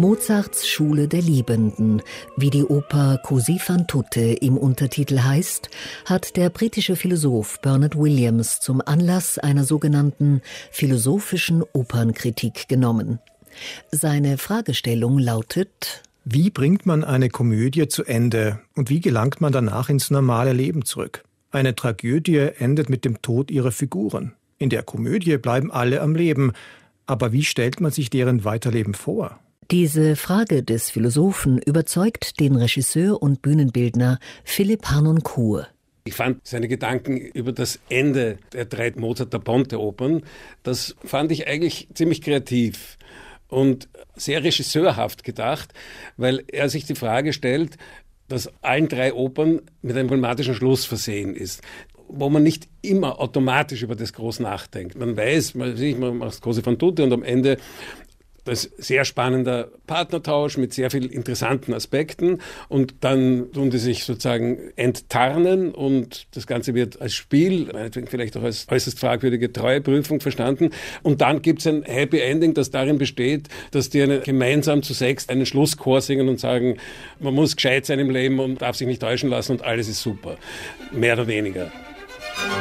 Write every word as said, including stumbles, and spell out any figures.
Mozarts Schule der Liebenden, wie die Oper Così fan tutte im Untertitel heißt, hat der britische Philosoph Bernard Williams zum Anlass einer sogenannten philosophischen Opernkritik genommen. Seine Fragestellung lautet: Wie bringt man eine Komödie zu Ende und wie gelangt man danach ins normale Leben zurück? Eine Tragödie endet mit dem Tod ihrer Figuren. In der Komödie bleiben alle am Leben. Aber wie stellt man sich deren Weiterleben vor? Diese Frage des Philosophen überzeugt den Regisseur und Bühnenbildner Philipp Harnoncourt. Ich fand seine Gedanken über das Ende der drei Mozart da Ponte-Opern, das fand ich eigentlich ziemlich kreativ und sehr regisseurhaft gedacht, weil er sich die Frage stellt, dass allen drei Opern mit einem filmatischen Schluss versehen ist, wo man nicht immer automatisch über das groß nachdenkt. Man weiß, man, man macht Così fan tutte und am Ende das sehr spannender Partnertausch mit sehr vielen interessanten Aspekten und dann tun die sich sozusagen enttarnen und das Ganze wird als Spiel, meinetwegen vielleicht auch als äußerst fragwürdige Treueprüfung verstanden und dann gibt es ein Happy Ending, das darin besteht, dass die eine, gemeinsam zu sechst einen Schlusschor singen und sagen, man muss gescheit sein im Leben und darf sich nicht täuschen lassen und alles ist super, mehr oder weniger.